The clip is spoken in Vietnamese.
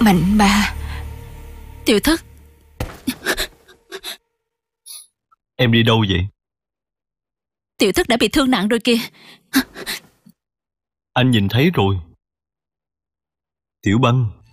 Mạnh bà. Tiểu thất. Em đi đâu vậy? Tiểu thất đã bị thương nặng rồi kìa. Anh nhìn thấy rồi. Tiểu Băng,